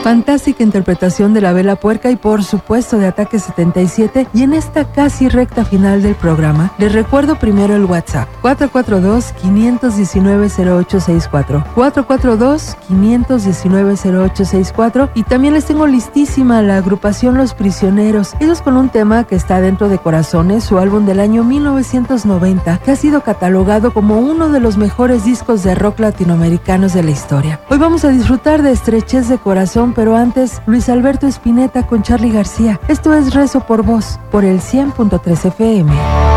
Fantástica interpretación de La Vela Puerca y por supuesto de Ataque 77. Y en esta casi recta final del programa, les recuerdo primero el WhatsApp: 442-519-0864. 442-519-0864. Y también les tengo listísima la agrupación Los Prisioneros. Ellos con un tema que está dentro de Corazones, su álbum del año 1990, que ha sido catalogado como uno de los mejores discos de rock latinoamericanos de la historia. Hoy vamos a disfrutar de Estrechez de Corazón, pero antes, Luis Alberto Spinetta con Charly García. Esto es Rezo por Vos, por el 100.3 FM.